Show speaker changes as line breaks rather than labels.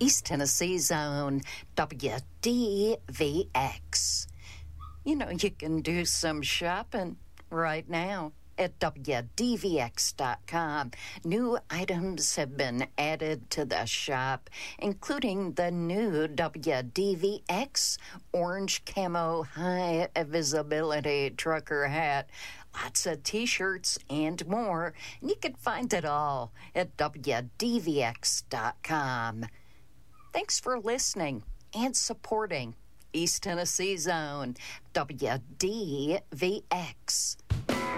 East Tennessee Zone, WDVX. You know, you can do some shopping right now at WDVX.com. New items have been added to the shop, including the new WDVX orange camo high visibility trucker hat, lots of t-shirts and more. And you can find it all at WDVX.com. Thanks for listening and supporting East Tennessee Zone, WDVX.